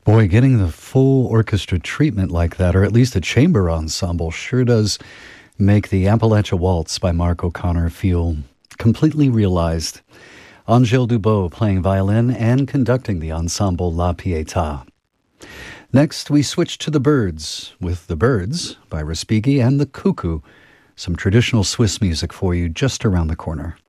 Boy, getting the full orchestra treatment like that, or at least a chamber ensemble, sure does make the Appalachia Waltz by Mark O'Connor feel completely realized. Angèle Dubot playing violin and conducting the ensemble La Pietà. Next, we switch to the Birds with The Birds by Respighi and The Cuckoo, some traditional Swiss music for you just around the corner.